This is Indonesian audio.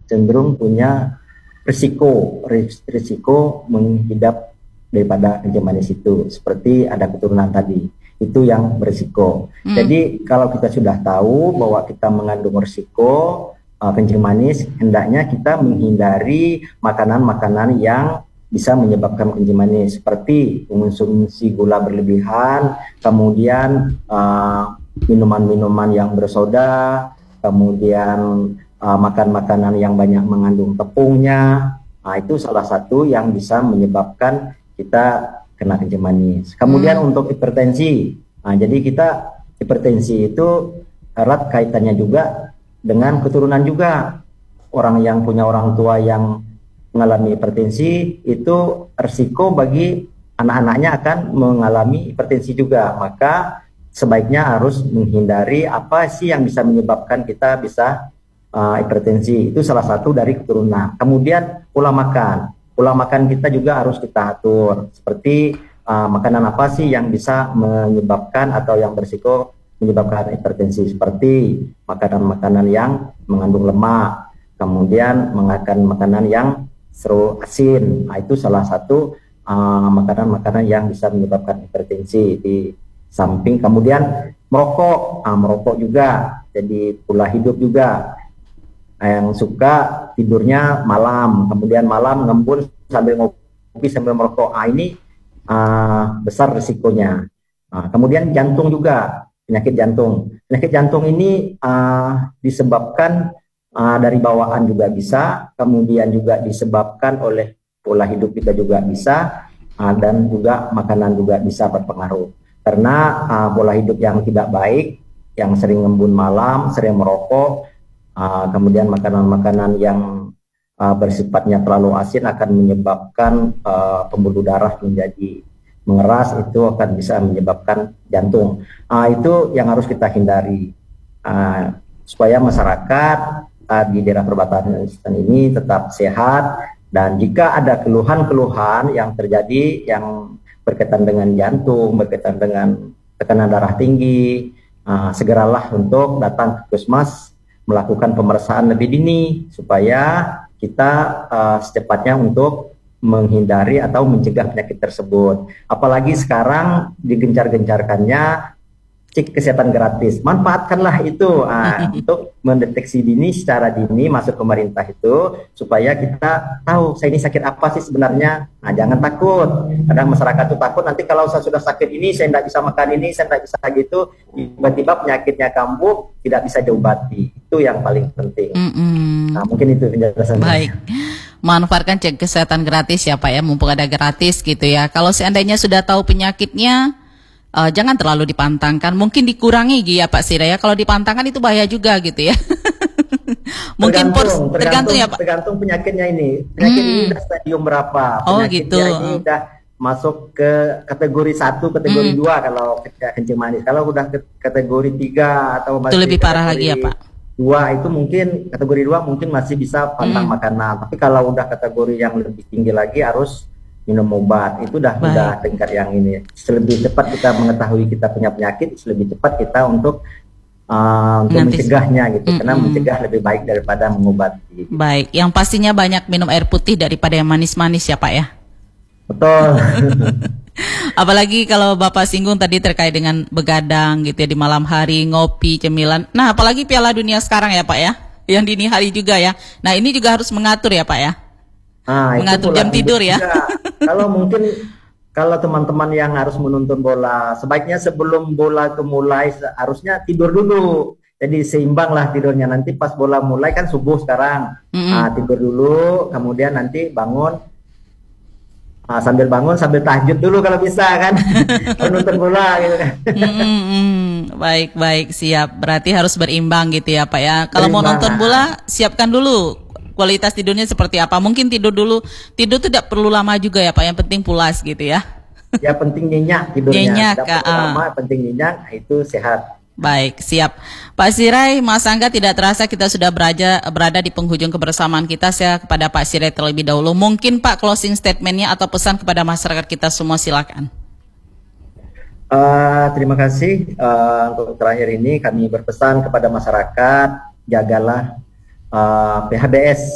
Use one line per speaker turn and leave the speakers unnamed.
cenderung punya risiko menghidap daripada kencing manis itu, seperti ada keturunan tadi, itu yang berisiko. Jadi kalau kita sudah tahu bahwa kita mengandung risiko kencing manis, hendaknya kita menghindari makanan-makanan yang bisa menyebabkan kencing manis, seperti mengonsumsi gula berlebihan, kemudian minuman-minuman yang bersoda, kemudian makan makanan yang banyak mengandung tepungnya. Itu salah satu yang bisa menyebabkan kita kena kencing manis. Kemudian untuk hipertensi, jadi kita hipertensi itu erat kaitannya juga dengan keturunan juga. Orang yang punya orang tua yang mengalami hipertensi itu risiko bagi anak-anaknya akan mengalami hipertensi juga. Maka sebaiknya harus menghindari apa sih yang bisa menyebabkan kita bisa hipertensi. Itu salah satu dari keturunan. Kemudian pola makan. Pola makan kita juga harus kita atur. Seperti makanan apa sih yang bisa menyebabkan atau yang berisiko menyebabkan hipertensi, seperti makanan-makanan yang mengandung lemak, kemudian makan makanan yang seru asin. Itu salah satu makanan-makanan yang bisa menyebabkan hipertensi. Di samping kemudian merokok juga jadi pola hidup juga. Yang suka tidurnya malam, kemudian malam ngembun sambil ngopi sambil merokok, ini besar risikonya. Kemudian jantung juga, penyakit jantung ini disebabkan dari bawaan juga bisa, kemudian juga disebabkan oleh pola hidup kita juga bisa, dan juga makanan juga bisa berpengaruh. Karena pola hidup yang tidak baik, yang sering ngembun malam, sering merokok, kemudian makanan-makanan yang bersifatnya terlalu asin akan menyebabkan pembuluh darah menjadi mengeras, itu akan bisa menyebabkan jantung. Itu yang harus kita hindari supaya masyarakat di daerah perbatasan ini tetap sehat. Dan jika ada keluhan-keluhan yang terjadi yang berkaitan dengan jantung, berkaitan dengan tekanan darah tinggi, segeralah untuk datang ke puskesmas melakukan pemeriksaan lebih dini supaya kita secepatnya untuk menghindari atau mencegah penyakit tersebut. Apalagi sekarang digencar-gencarkannya cek kesehatan gratis. Manfaatkanlah itu untuk mendeteksi dini secara dini masuk pemerintah itu, supaya kita tahu saya ini sakit apa sih sebenarnya. Jangan takut. Kadang masyarakat itu takut, nanti kalau saya sudah sakit ini saya tidak bisa makan ini, saya tidak bisa gitu, tiba-tiba penyakitnya kambuh tidak bisa diobati. Itu yang paling penting. Mungkin itu penjelasannya.
Baik. Manfaatkan cek kesehatan gratis ya Pak ya, mumpung ada gratis gitu ya. Kalau seandainya sudah tahu penyakitnya, jangan terlalu dipantangkan, mungkin dikurangi ya Pak Siraya. Kalau dipantangkan itu bahaya juga gitu ya. Mungkin tergantung ya Pak.
Tergantung penyakitnya ini. Penyakit ini sudah stadium berapa? Penyakitnya ini sudah masuk ke kategori 1, kategori 2 kalau kencing manis. Kalau udah ke kategori 3 atau masih
itu lebih parah lagi ya Pak.
2 itu mungkin kategori 2 mungkin masih bisa pantang makanan. Tapi kalau udah kategori yang lebih tinggi lagi harus minum obat. Itu udah tingkat yang ini. Lebih cepat kita mengetahui kita punya penyakit, lebih cepat kita untuk mencegahnya gitu. Karena mencegah lebih baik daripada mengobati.
Baik, yang pastinya banyak minum air putih daripada yang manis-manis ya Pak ya.
Betul.
Apalagi kalau Bapak singgung tadi terkait dengan begadang gitu ya di malam hari, ngopi, cemilan. Nah, apalagi Piala Dunia sekarang ya Pak ya, yang dini hari juga ya. Nah, ini juga harus mengatur ya Pak ya. Mengatur jam tidur ya. Kalau teman-teman yang harus menonton bola, sebaiknya sebelum bola itu mulai harusnya tidur dulu. Jadi seimbanglah tidurnya, nanti pas bola mulai kan subuh sekarang. Tidur dulu, kemudian nanti bangun. Sambil bangun sambil tahajud dulu kalau bisa kan. Nonton bola gitu kan. Baik siap. Berarti harus berimbang gitu ya Pak ya. Kalau mau nonton bola siapkan dulu kualitas tidurnya seperti apa. Mungkin tidur dulu. Tidur tidak perlu lama juga ya Pak. Yang penting pulas gitu ya.
Ya penting nyenyak tidurnya.
Nyenyak,
tidak perlu lama, penting nyenyak, itu sehat.
Baik, siap. Pak Sirai, Mas Angga, tidak terasa kita sudah berada di penghujung kebersamaan kita. Saya kepada Pak Sirai terlebih dahulu. Mungkin Pak closing statement-nya atau pesan kepada masyarakat kita semua, silakan.
Terima kasih. Untuk terakhir ini kami berpesan kepada masyarakat, jagalah PHBS